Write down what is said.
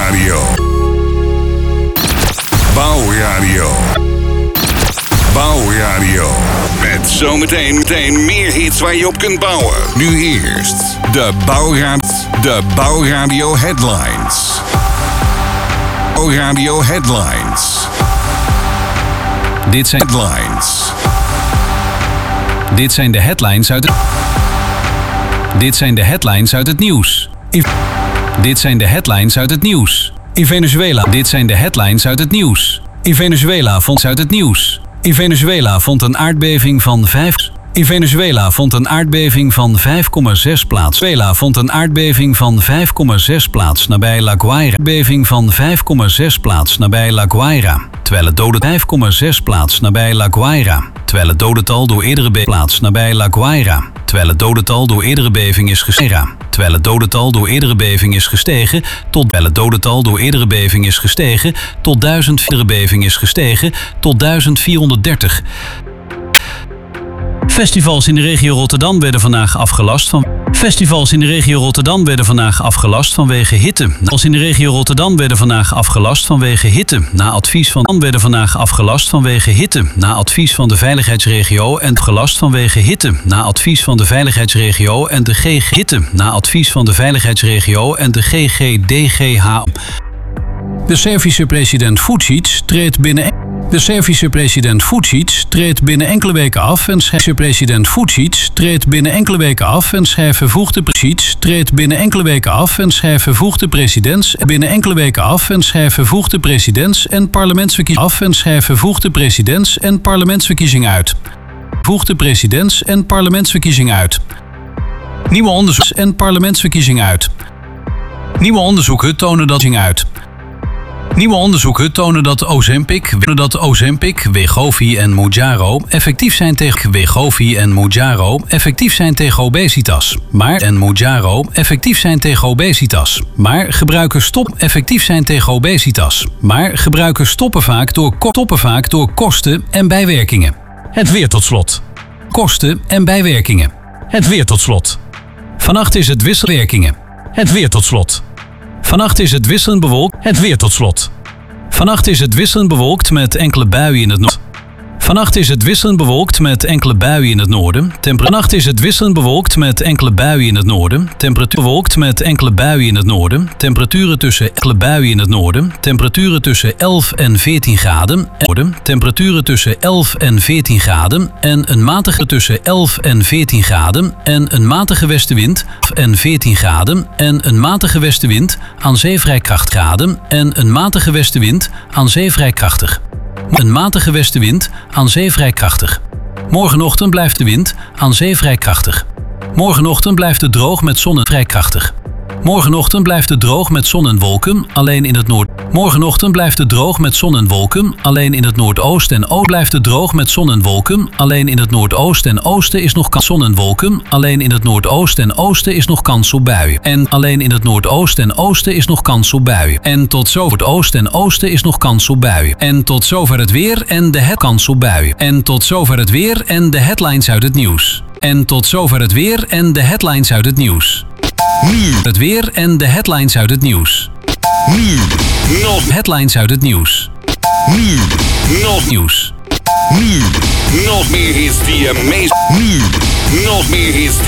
Bouwradio. Bouwradio. Bouwradio. Met zometeen meer hits waar je op kunt bouwen. Nu eerst de Bouwradio Headlines. Bouwradio Headlines. Dit zijn headlines. Dit zijn de headlines uit het nieuws. Dit zijn de headlines uit het nieuws. In Venezuela. Dit zijn de headlines uit het nieuws. In Venezuela vond uit het nieuws. In Venezuela vond een aardbeving van 5. In Venezuela vond een aardbeving van 5,6 plaats. Venezuela vond een aardbeving van 5,6 plaats nabij La Guaira. Beving van 5,6 plaats nabij La Guaira. Terwijl het dodental 5,6 plaats nabij La Guaira. Terwijl het dodental door eerdere plaats nabij La Guaira. Terwijl het dodental door eerdere beving is gestegen. Terwijl het dodental door eerdere beving is gestegen tot 1000 beving is gestegen tot 1430. Festivals in de regio Rotterdam werden vandaag afgelast vanwege hitte. Als in de regio Rotterdam werden vandaag afgelast vanwege hitte. Na advies van de veiligheidsregio en gelast vanwege hitte. Na advies van de veiligheidsregio en de hitte. Na advies van de veiligheidsregio en de GGDGH. De Servische president Vučić treedt binnen enkele weken af en schrijft vervoegde presidents- en parlementsverkiezingen uit. Nieuwe onderzoeken tonen dat Ozempic, Wegovy en Mounjaro effectief zijn tegen obesitas. Maar gebruikers stoppen vaak door kosten en bijwerkingen. Het weer tot slot. Kosten en bijwerkingen. Het weer tot slot. Vannacht is het wisselwerkingen. Het weer tot slot. Vannacht is het wisselend bewolkt. Het weer tot slot. Vannacht is het wisselend bewolkt met enkele buien in het noorden. Vannacht is het wisselend bewolkt met enkele buien in het noorden. Vannacht is het wisselend bewolkt met enkele buien in het noorden. Temperaturen tussen enkele buien in het noorden. Temperaturen tussen 11 en 14 graden. Temperaturen tussen 11 en 14 graden. En een matige tussen 11 en 14 graden. En een matige westenwind en 14 graden. En een matige westenwind aan zee vrij krachtig graden. En een matige westenwind aan zee vrij krachtig. Een matige westenwind aan zee vrij krachtig. Morgenochtend blijft de wind aan zee vrij krachtig. Morgenochtend blijft het droog met zon en vrij krachtig. Morgenochtend blijft het droog met zon en wolken, alleen in het noord. Morgenochtend blijft het droog met zon en wolken, alleen in het noordoosten en oosten blijft het droog met zon en wolken, alleen in het noordoosten en oosten is nog kans zon en wolken, alleen in het noordoosten en oosten is nog kans op buien. En alleen in het noordoosten en oosten is nog kans op buien. En tot zover het oosten en oosten is nog kans op buien. En tot zover het weer en de kans op buien. En tot zover het weer en de headlines uit het nieuws. En tot zover het weer en de headlines uit het nieuws. Nu Het weer en de headlines uit het nieuws. Nu nog Headlines uit het nieuws. nu nog Nieuws. nu nog meer hits die je meest nu nog meer hits